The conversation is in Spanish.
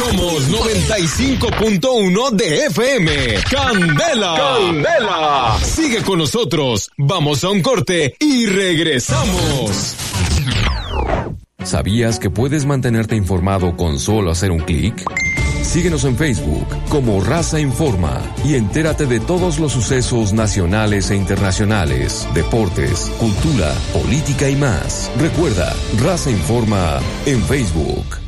Somos 95.1 de FM. ¡Candela! ¡Candela! Sigue con nosotros. Vamos a un corte y regresamos. ¿Sabías que puedes mantenerte informado con solo hacer un clic? Síguenos en Facebook como Raza Informa y entérate de todos los sucesos nacionales e internacionales, deportes, cultura, política y más. Recuerda, Raza Informa en Facebook.